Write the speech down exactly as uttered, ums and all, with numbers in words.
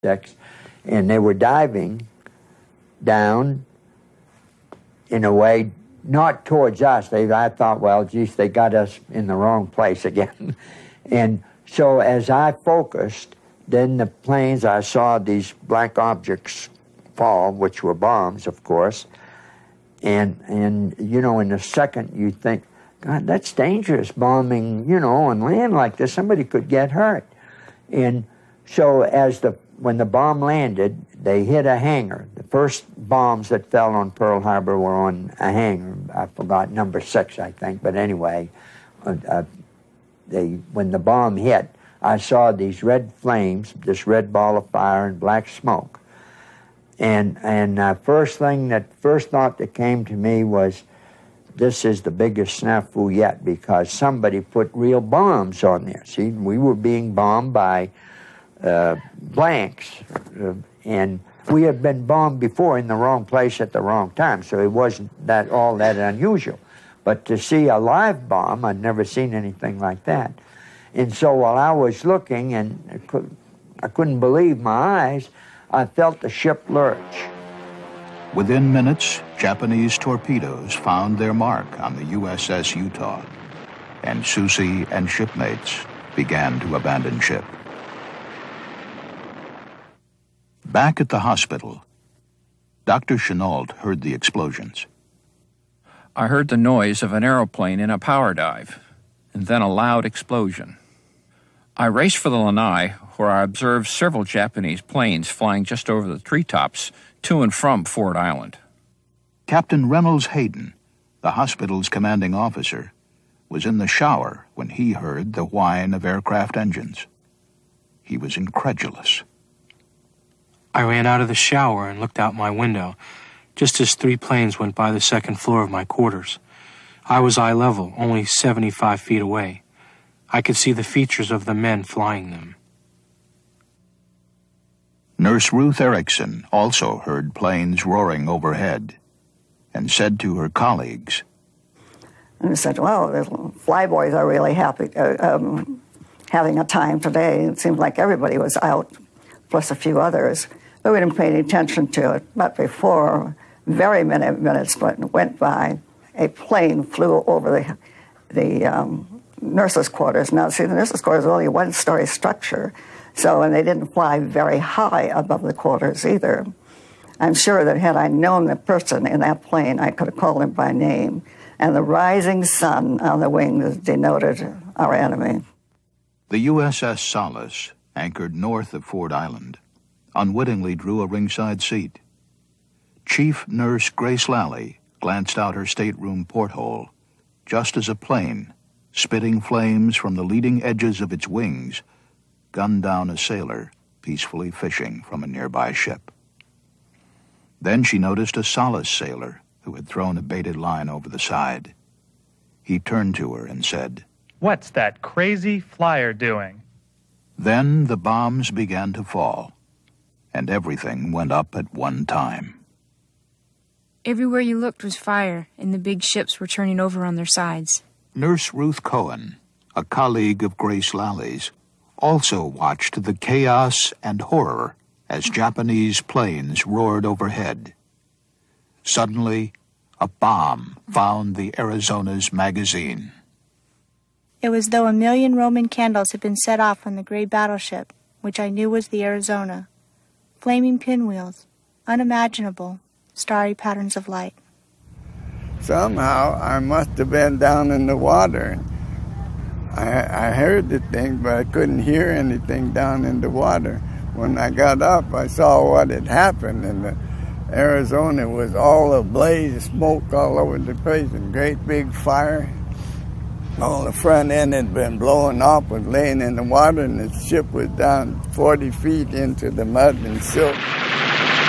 And they were diving down in a way not towards us. They, I thought, well, geez, they got us in the wrong place again. And so as I focused, then the planes, I saw these black objects fall, which were bombs, of course. And, and you know, in a second you think, God, that's dangerous, bombing, you know, on land like this. Somebody could get hurt. And so as the when the bomb landed, they hit a hangar. The first bombs that fell on Pearl Harbor were on a hangar. I forgot, number six, I think. But anyway, uh, uh, they when the bomb hit, I saw these red flames, this red ball of fire and black smoke. And and uh, first thing that first thought that came to me was, this is the biggest snafu yet, because somebody put real bombs on there. See, we were being bombed by uh, blanks, uh, and we had been bombed before in the wrong place at the wrong time, so it wasn't that all that unusual. But to see a live bomb, I'd never seen anything like that. And so while I was looking, and I, could, I couldn't believe my eyes, I felt the ship lurch. Within minutes, Japanese torpedoes found their mark on the U S S Utah, and Susie and shipmates began to abandon ship. Back at the hospital, Doctor Chenault heard the explosions. I heard the noise of an aeroplane in a power dive, and then a loud explosion. I raced for the lanai, where I observed several Japanese planes flying just over the treetops to and from Ford Island. Captain Reynolds Hayden, the hospital's commanding officer, was in the shower when he heard the whine of aircraft engines. He was incredulous. I ran out of the shower and looked out my window, just as three planes went by the second floor of my quarters. I was eye level, only seventy-five feet away. I could see the features of the men flying them. Nurse Ruth Erickson also heard planes roaring overhead and said to her colleagues, and I said, well, the flyboys are really happy, uh, um, having a time today. It seemed like everybody was out, plus a few others. But we didn't pay any attention to it. But before, very many minutes went by, a plane flew over the, the um, nurses' quarters. Now, see, the nurses' quarters are only a one-story structure, so, and they didn't fly very high above the quarters either. I'm sure that had I known the person in that plane, I could have called him by name. And the rising sun on the wings denoted our enemy. The U S S Solace, anchored north of Ford Island, unwittingly drew a ringside seat. Chief Nurse Grace Lally glanced out her stateroom porthole just as a plane, spitting flames from the leading edges of its wings, gunned down a sailor peacefully fishing from a nearby ship. Then she noticed a Solace sailor who had thrown a baited line over the side. He turned to her and said, "What's that crazy flyer doing?" Then the bombs began to fall, and everything went up at one time. Everywhere you looked was fire, and the big ships were turning over on their sides. Nurse Ruth Cohen, a colleague of Grace Lally's, also watched the chaos and horror as Japanese planes roared overhead. Suddenly, a bomb found the Arizona's magazine. It was though a million Roman candles had been set off on the gray battleship, which I knew was the Arizona. Flaming pinwheels, unimaginable, starry patterns of light. Somehow I must have been down in the water. I, I heard the thing, but I couldn't hear anything down in the water. When I got up, I saw what had happened, and the Arizona was all ablaze, smoke all over the place, and great big fire. All the front end had been blowing off, was laying in the water, and the ship was down forty feet into the mud and silt.